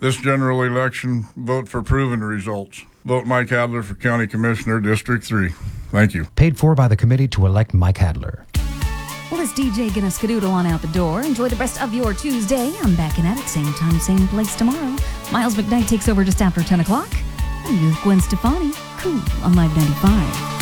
This general election, vote for proven results. Vote Mike Adler for County Commissioner, District 3. Thank you. Paid for by the committee to elect Mike Adler. Well, this DJ gonna skedoodle on out the door. Enjoy the rest of your Tuesday. I'm back in at it, same time, same place tomorrow. Miles McKnight takes over just after 10 o'clock. I'm with Gwen Stefani. Cool on Live 95.